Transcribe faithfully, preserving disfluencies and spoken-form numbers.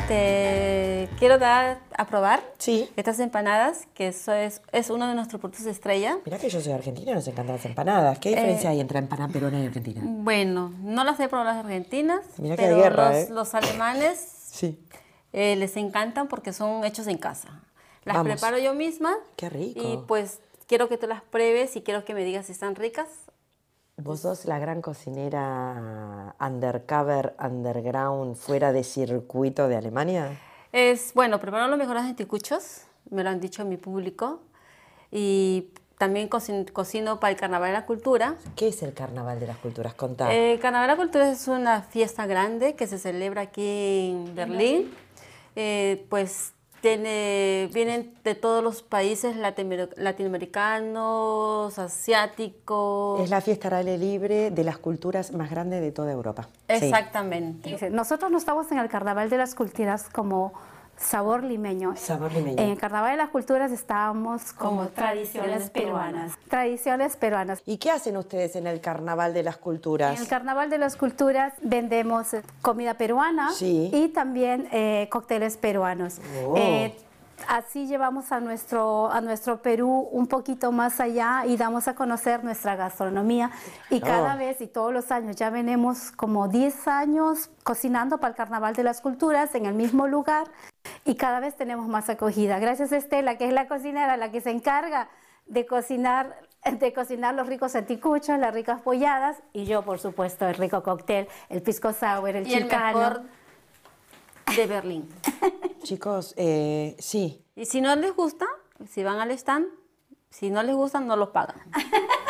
Te quiero dar a probar Sí. estas empanadas, que eso es, es uno de nuestros productos estrella. Mirá que yo soy argentina y nos encantan las empanadas. ¿Qué diferencia Eh, hay entre empanada peruana y argentina? Bueno, no las he probado las argentinas, Mirá que hay pero guerra, los, ¿eh? los alemanes Sí. eh, les encantan porque son hechos en casa. Las Vamos. preparo yo misma. Qué rico. Y pues quiero que tú las pruebes y quiero que me digas si están ricas. Vos sos la gran cocinera undercover, underground, fuera de circuito de Alemania. Es, bueno, preparo los mejores anticuchos, me lo han dicho mi público. Y también cocino, cocino para el Carnaval de la Cultura. ¿Qué es el Carnaval de las Culturas? Contá. Eh, El Carnaval de la Cultura es una fiesta grande que se celebra aquí en Berlín. Eh, pues tiene, vienen de todos los países latino- latinoamericanos, asiáticos. Es la fiesta al aire libre de las culturas más grande de toda Europa. Exactamente. Dice, nosotros no estamos en el Carnaval de las Culturas como sabor limeño. Sabor limeño. En el Carnaval de las Culturas estábamos como, Como tradiciones peruanas. Tradiciones peruanas. ¿Y qué hacen ustedes en el Carnaval de las Culturas? En el Carnaval de las Culturas vendemos eh, comida peruana Sí. y también eh, cócteles peruanos. Oh. Eh, así llevamos a nuestro, a nuestro Perú un poquito más allá y damos a conocer nuestra gastronomía. Y Claro. cada vez y todos los años, ya venimos como diez años cocinando para el Carnaval de las Culturas en el mismo lugar y cada vez tenemos más acogida. Gracias a Estela, que es la cocinera, la que se encarga de cocinar, de cocinar los ricos anticuchos, las ricas polladas y yo, por supuesto, el rico cóctel, el pisco sour, el Y el chilcano. mejor de Berlín. Chicos, eh, sí. Y si no les gusta, si van al stand, si no les gusta, no los pagan.